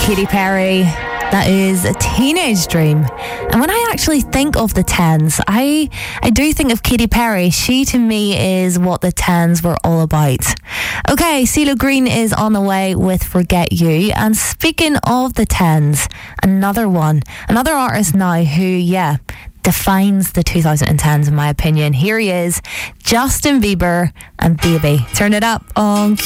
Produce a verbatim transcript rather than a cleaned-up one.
Katy Perry. That is a Teenage Dream. And when I actually think of the tens, I I do think of Katy Perry. She, to me, is what the tens were all about. Okay, CeeLo Green is on the way with Forget You. And speaking of the tens, another one, another artist now who, yeah, defines the two thousand tens in my opinion. Here he is, Justin Bieber and Baby. Turn it up on